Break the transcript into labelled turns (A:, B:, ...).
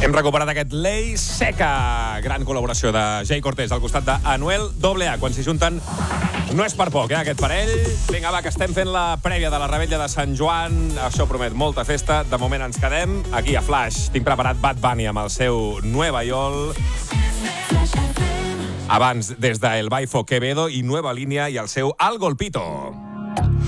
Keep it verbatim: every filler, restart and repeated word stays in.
A: Hem recuperat aquest Ley Seca, gran col·laboració de Jay Cortés al costat d'Anuel doble A. Quan s'hi junten no és per poc, eh, aquest parell. Vinga, va, que estem fent la prèvia de la Revetlla de Sant Joan. Això promet molta festa. De moment ens quedem aquí a Flash. Tinc preparat Bad Bunny amb el seu Nueva York. Abans, des d'El Baifo Quevedo i Nueva Línia i el seu Al Golpito.